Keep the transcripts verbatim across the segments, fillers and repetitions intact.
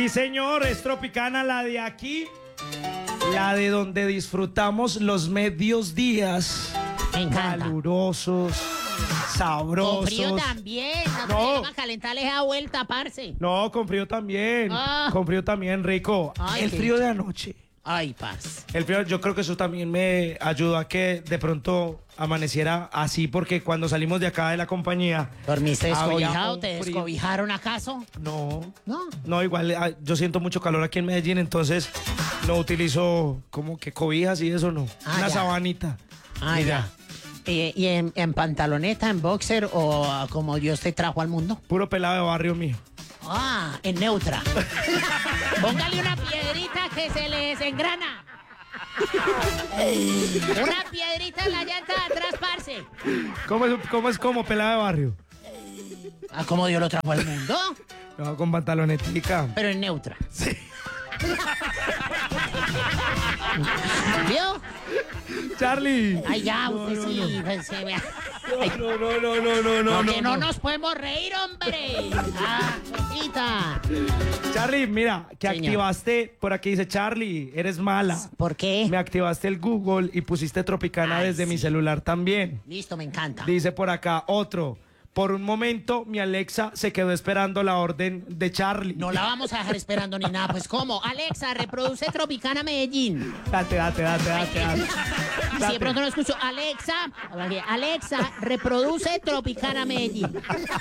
Sí, señor, es Tropicana, la de aquí, la de donde disfrutamos los medios días. Me encanta. Calurosos, sabrosos. Con frío también. No. No. Calentarles a vuelta, parce. No, con frío también. Ah. Con frío también, rico. Ay, el qué frío rico. de anoche. Ay, parce. El frío, yo creo que eso también me ayudó a que de pronto amaneciera así, porque cuando salimos de acá de la compañía... ¿Dormiste había descobijado? un ¿Te frío. descobijaron acaso? No, No. no, igual ah, yo siento mucho calor aquí en Medellín, entonces no utilizo como que cobijas y eso, no. Ah, Una ya. sabanita. Ah, Y ya. Eh, ¿Y en, en pantaloneta, en boxer o ah, como Dios te trajo al mundo? Puro pelado de barrio mío. Ah, en neutra. Póngale una piedrita que se le desengrana. Una piedrita en la llanta de atrás, parce. ¿Cómo es, cómo es como pelado de barrio? Ah, ¿cómo Dios lo trajo al mundo? No, con pantalonetica. Pero en neutra. Sí. ¿Vio? Charlie. Ay, ya, No, usted no, sí. no. pues, se vea. Ay, No, no, no, no, no, no, porque no, no, no. nos podemos reír, hombre. Ah, cosita. Charlie, mira, que Señor. activaste, por aquí dice Charlie, eres mala. ¿Por qué? Me activaste el Google y pusiste Tropicana Ay, desde sí. mi celular también. Listo, me encanta. Dice por acá otro. Por un momento mi Alexa se quedó esperando la orden de Charlie. No la vamos a dejar esperando ni nada. Pues, ¿cómo? Alexa, reproduce Tropicana Medellín. Date, date, date, date, date. Si de Date. pronto no escucho, Alexa, Alexa, reproduce Tropicana Medellín.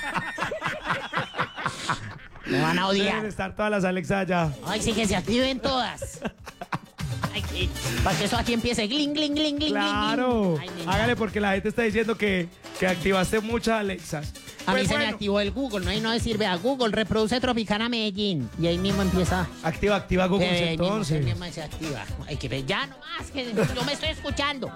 Me van a Deben odiar. estar todas las Alexa allá. Ay, sí, que se activen todas. Ay, que, para que eso aquí empiece. Gling, gling, gling, gling, Claro. gling. Ay, nena. Hágale porque la gente está diciendo que, que activaste muchas Alexas. A mí Pues se me bueno, activó el Google, no hay no decir, vea, Google, reproduce Tropicana Medellín. Y ahí mismo empieza. activa, activa Google Eh, ahí mismo, entonces. ahí mismo se activa. Hay que ver, ya nomás, que yo me estoy escuchando.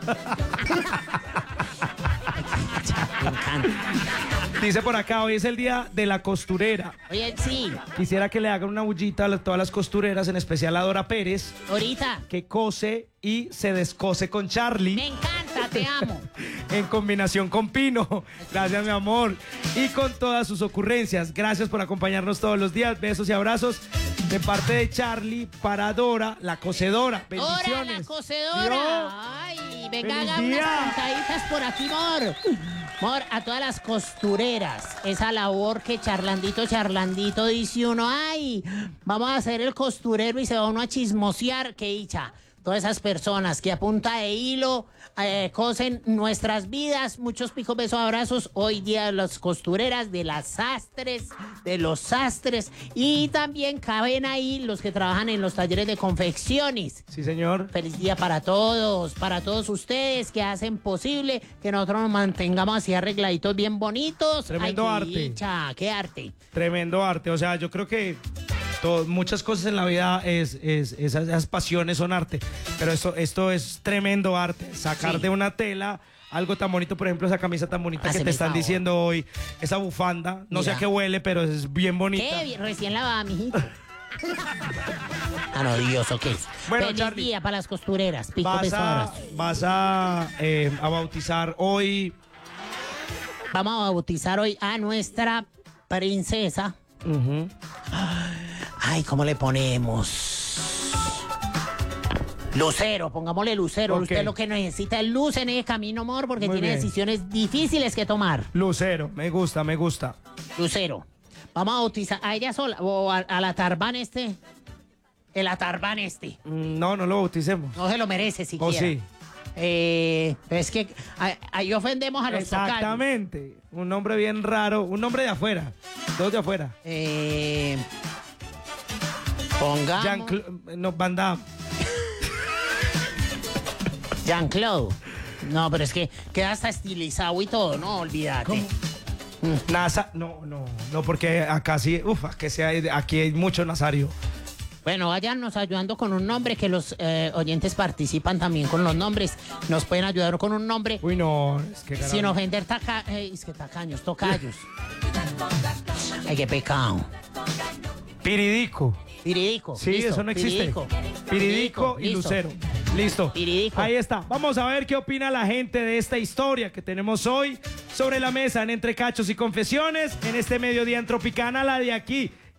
Me encanta. Dice por acá, hoy es el día de la costurera. Oye, sí, Quisiera que le hagan una bullita a todas las costureras, en especial a Dora Pérez, ahorita. que cose y se descose con Charlie. Me encanta, te amo. En combinación con Pino. Gracias, mi amor. Y con todas sus ocurrencias. Gracias por acompañarnos todos los días. Besos y abrazos de parte de Charlie para Dora, la cocedora. Ahora Bendiciones. la cocedora. Ay, venga, ¡Feliz haga día! unas pintaditas por aquí, amor. Amor, a todas las costureras, esa labor que charlandito, charlandito dice uno, ay, vamos a hacer el costurero y se va uno a chismosear, qué dicha. Todas esas personas que a punta de hilo eh, cosen nuestras vidas, muchos picos, besos, abrazos. Hoy día de las costureras, de las sastres, de los sastres. Y también caben ahí los que trabajan en los talleres de confecciones. Sí, señor. Feliz día para todos, para todos ustedes que hacen posible que nosotros nos mantengamos así arregladitos, bien bonitos. Tremendo Ay, qué arte. dicha, qué arte. Tremendo arte. O sea, yo creo que to- muchas cosas en la vida, es, es- esas, esas pasiones son arte. Pero esto, esto es tremendo arte. Sacar Sí. de una tela algo tan bonito, por ejemplo, esa camisa tan bonita que Háceme te están el favor. diciendo hoy, esa bufanda, no sé Mira. a qué huele, pero es bien bonita. Qué bien, recién lavada, mijito. Tan odioso que es. Bueno, Feliz Charlie, día para las costureras. Pico, Vas beso, a, abrazo. vas a, eh, a bautizar hoy. Vamos a bautizar hoy a nuestra princesa. Ujú. Ay, ¿cómo le ponemos? Lucero, pongámosle Lucero. Ok. Usted lo que necesita es luz en ese camino, amor, porque Muy tiene bien. decisiones difíciles que tomar. Lucero, me gusta, me gusta. Lucero. Vamos a bautizar a ella sola o a, a la Tarbán este. El Atarbán este. Mm, No, no lo bauticemos. No se lo merece siquiera. ¿O sí? Eh, es que a- ahí ofendemos a los tocayos. Exactamente. Un nombre bien raro. Un nombre de afuera. Dos de afuera. Eh, pongamos Jean-Cla- no, Van Damme. Jean-Claude. No, pero es que queda hasta estilizado y todo, no, olvídate. ¿Cómo? NASA. No, no, no, porque acá sí. Uf, aquí, sí hay, aquí hay mucho Nazario. Bueno, váyanos ayudando con un nombre, que los eh, oyentes participan también con los nombres. Nos pueden ayudar con un nombre Uy, no, es que sin ofender taca eh, es que tacaños, tocayos. Ay, qué pecado. Piridico. Piridico. Sí, listo, eso no existe. Piridico, Piridico y listo. Lucero. Listo. Piridico. Ahí está. Vamos a ver qué opina la gente de esta historia que tenemos hoy sobre la mesa en Entre Cachos y Confesiones en este mediodía en Tropicana, la de aquí.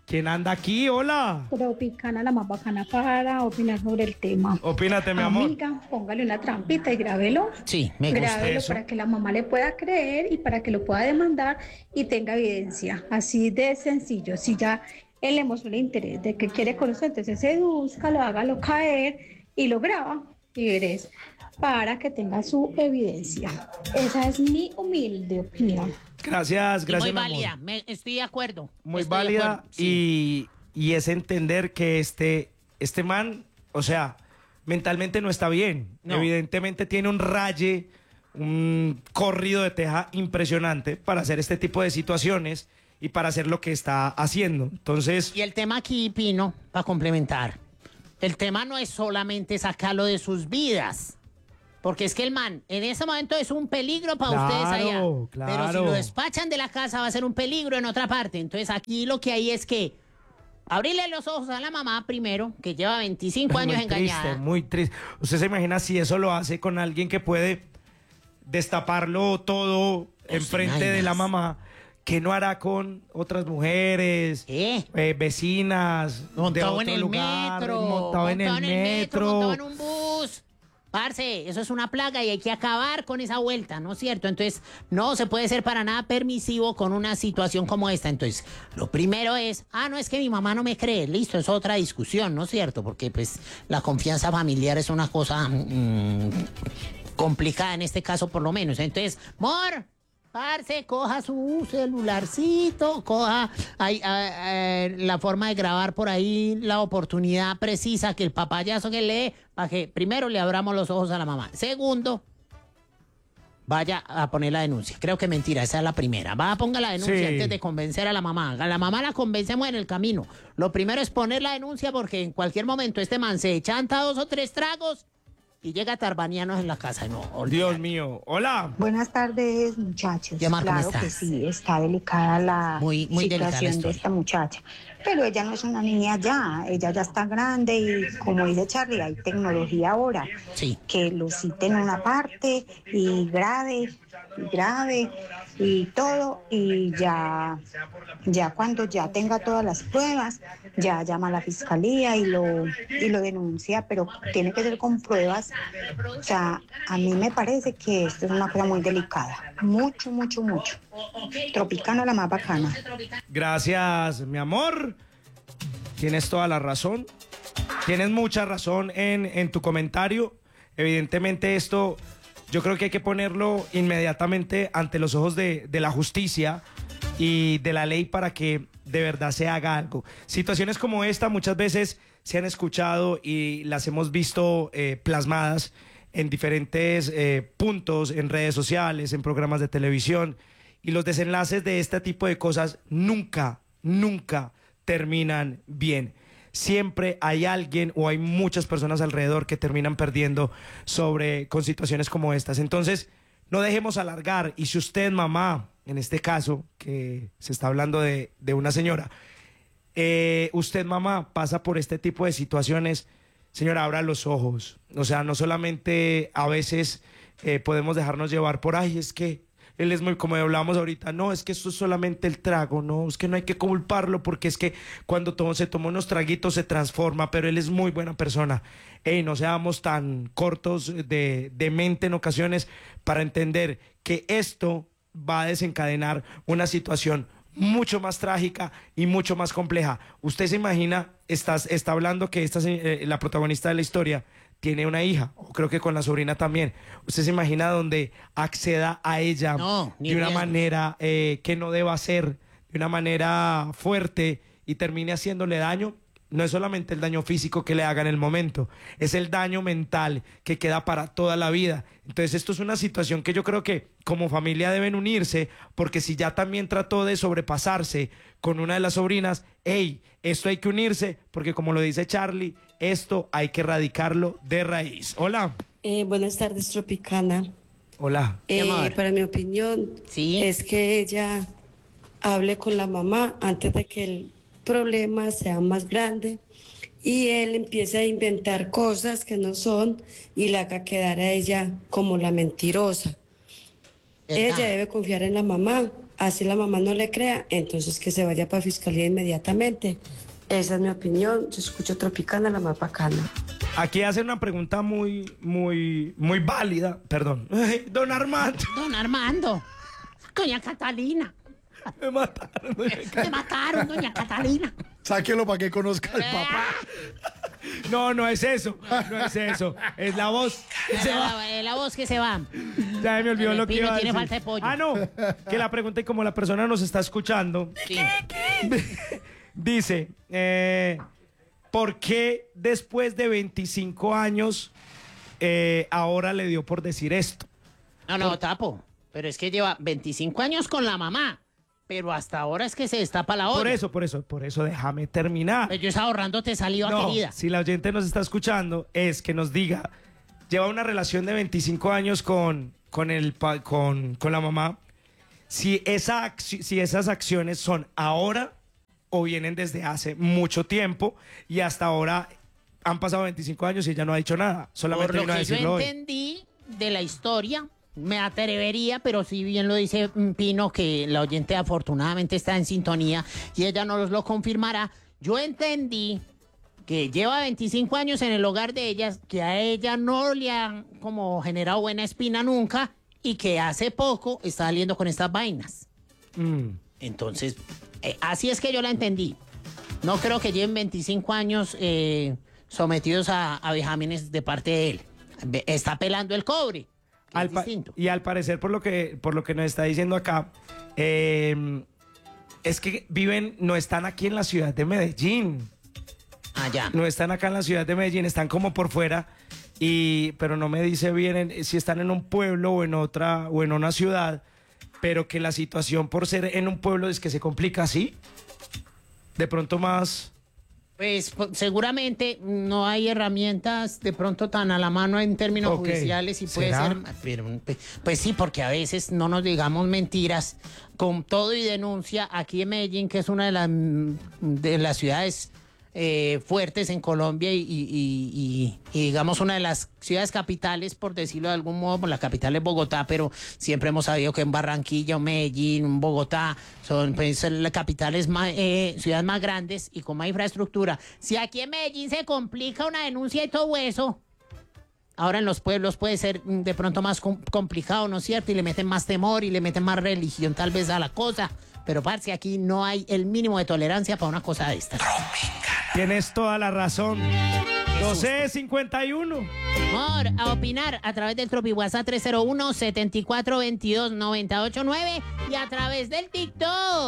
¿Quién anda aquí? Hola. Tropicana, la más bacana para opinar sobre el tema. Opínate, mi amor. Amiga, póngale una trampita y grábelo. Sí, me gusta Grábelo eso. para que la mamá le pueda creer y para que lo pueda demandar y tenga evidencia. Así de sencillo. Si ya él le mostró el interés de que quiere conocer, entonces sedúzcalo, hágalo caer y lo graba y veres para que tenga su evidencia. Esa es mi humilde opinión. Gracias, Y gracias, muy mi amor. válida, me- estoy de acuerdo. Muy estoy de válida acuerdo, sí. y, y es entender que este, este man, o sea, mentalmente no está bien. No. Evidentemente tiene un raye, un corrido de teja impresionante para hacer este tipo de situaciones y para hacer lo que está haciendo. Entonces, Y el tema aquí, Pino, para complementar, el tema no es solamente sacarlo de sus vidas. Porque es que el man en ese momento es un peligro para Claro, ustedes allá. Pero si claro. lo despachan de la casa va a ser un peligro en otra parte. Entonces aquí lo que hay es que abrirle los ojos a la mamá primero, que lleva veinticinco años muy engañada. triste, muy triste. ¿Usted se imagina si eso lo hace con alguien que puede destaparlo todo enfrente de la imaginas? mamá? ¿Qué no hará con otras mujeres, ¿Qué? eh, vecinas, de Montado otro en el lugar, metro. montado en el metro? Montado en un bus. Parce, eso es una plaga y hay que acabar con esa vuelta, ¿no es cierto? Entonces, no se puede ser para nada permisivo con una situación como esta. Entonces, lo primero es, ah, no, es que mi mamá no me cree. Listo, es otra discusión, ¿no es cierto? Porque, pues, la confianza familiar es una cosa mm, complicada en este caso, por lo menos. Entonces, Mor, parce, coja su celularcito, coja ahí, ah, eh, la forma de grabar por ahí la oportunidad precisa que el papayazo que lee, para que primero le abramos los ojos a la mamá. Segundo, vaya a poner la denuncia. Creo que mentira, esa es la primera. Va a ponga la denuncia Sí. antes de convencer a la mamá. A la mamá la convencemos en el camino. Lo primero es poner la denuncia porque en cualquier momento este man se chanta dos o tres tragos y llega a tarbanianos en la casa. No, olvídate. Dios mío. Hola. Buenas tardes, muchachos. Ya, Mar, ¿cómo claro estás? que sí, está delicada la Muy- muy delicada la situación de historia. esta muchacha. Pero ella no es una niña ya, ella ya está grande y como dice Charlie, hay tecnología ahora. Sí. Que lo cite en una parte y grave, y grave y todo y ya, ya cuando ya tenga todas las pruebas, ya llama a la fiscalía y lo, y lo denuncia, pero tiene que ser con pruebas. O sea, a mí me parece que esto es una cosa muy delicada, mucho, mucho, mucho. Tropicana, la más bacana. Gracias, mi amor. Tienes toda la razón. Tienes mucha razón en, en tu comentario. Evidentemente esto yo creo que hay que ponerlo inmediatamente ante los ojos de, de la justicia y de la ley para que de verdad se haga algo. Situaciones como esta muchas veces se han escuchado y las hemos visto eh, plasmadas en diferentes eh, puntos, en redes sociales, en programas de televisión. Y los desenlaces de este tipo de cosas nunca, nunca terminan bien. Siempre hay alguien o hay muchas personas alrededor que terminan perdiendo sobre, con situaciones como estas. Entonces, no dejemos alargar. Y si usted, mamá, en este caso, que se está hablando de, de una señora, eh, usted, mamá, pasa por este tipo de situaciones, señora, abra los ojos. O sea, no solamente a veces eh, podemos dejarnos llevar por, ay, es que él es muy, como hablábamos ahorita, no, es que esto es solamente el trago, no, es que no hay que culparlo porque es que cuando todo, se toma unos traguitos se transforma, pero él es muy buena persona. Ey, no seamos tan cortos de, de mente en ocasiones para entender que esto va a desencadenar una situación mucho más trágica y mucho más compleja. Usted se imagina, estás, está hablando que esta, eh, la protagonista de la historia tiene una hija, o creo que con la sobrina también. Usted se imagina donde acceda a ella No, ni de una riesgos. manera eh, que no deba ser, de una manera fuerte y termine haciéndole daño. No es solamente el daño físico que le haga en el momento, es el daño mental que queda para toda la vida. Entonces esto es una situación que yo creo que como familia deben unirse, porque si ya también trató de sobrepasarse con una de las sobrinas, hey, esto hay que unirse, porque como lo dice Charlie, esto hay que erradicarlo de raíz. Hola. Eh, buenas tardes, Tropicana. Hola. Eh, Mi amor. para mi opinión, Sí. es que ella hable con la mamá antes de que el problema sea más grande y él empiece a inventar cosas que no son y la haga quedar a ella como la mentirosa. ¿Verdad? Ella debe confiar en la mamá así la mamá no le crea, entonces que se vaya para fiscalía inmediatamente. Esa es mi opinión. Yo escucho Tropicana, la más bacana. Aquí hacen una pregunta muy, muy, muy válida. Perdón. Ay, don Armando. Don Armando. Doña Catalina. Me mataron. doña Me Ca- mataron, doña Catalina. Sáquelo para que conozca al papá. No, no es eso. No es eso. Es la voz. Se va. La, la voz que se va. Ya me olvidó El lo que Pino iba a tiene decir. falta de pollo. Ah, no. Que la pregunta, y como la persona nos está escuchando, Sí. dice, eh, ¿por qué después de veinticinco años eh, ahora le dio por decir esto? No, no, Tapo. Pero es que lleva veinticinco años con la mamá. Pero hasta ahora es que se destapa la olla. Por eso, por eso, por eso déjame terminar. Pues yo estaba ahorrándote saliva, No, querida. si la oyente nos está escuchando, es que nos diga, lleva una relación de veinticinco años con, con, el, pa- con, con la mamá, si, esa acci- si esas acciones son ahora o vienen desde hace mucho tiempo y hasta ahora han pasado veinticinco años y ella no ha dicho nada, solamente Por lo vino a que yo decirlo hoy. entendí de la historia, me atrevería, pero si bien lo dice mm, Pino, que la oyente afortunadamente está en sintonía y ella nos lo confirmará, yo entendí que lleva veinticinco años en el hogar de ellas, que a ella no le han como generado buena espina nunca y que hace poco está saliendo con estas vainas. Mm. Entonces, eh, así es que yo la entendí. No creo que lleven veinticinco años eh, sometidos a, a vejámenes de parte de él. Ve- Está pelando el cobre. que Al es pa- distinto. y al parecer, por lo que, por lo que nos está diciendo acá, eh, es que viven, no están aquí en la ciudad de Medellín. Allá. No están acá en la ciudad de Medellín, están como por fuera, y, pero no me dice bien en- si están en un pueblo o en otra o en una ciudad, pero que la situación por ser en un pueblo es que se complica así. De pronto más. Pues po- seguramente no hay herramientas de pronto tan a la mano en términos Ok. judiciales y puede ¿Será? ser. Pero, pe- pues sí, porque a veces no nos digamos mentiras. Con todo y denuncia, aquí en Medellín, que es una de las, mm, de las ciudades eh, fuertes en Colombia y, y- y- y- y digamos una de las ciudades capitales, por decirlo de algún modo, pues la capital es Bogotá, pero siempre hemos sabido que en Barranquilla, o Medellín, en Bogotá, son pues, las capitales más, eh, ciudades más grandes y con más infraestructura. Si aquí en Medellín se complica una denuncia y todo eso, ahora en los pueblos puede ser mm, de pronto más com- complicado, ¿no es cierto? Y le meten más temor y le meten más religión tal vez a la cosa. Pero parce, aquí no hay el mínimo de tolerancia para una cosa de estas. Tienes toda la razón. doce cincuenta y uno. Amor, a opinar a través del Tropi WhatsApp tres cero uno, siete cuatro dos dos, nueve ocho nueve y a través del TikTok.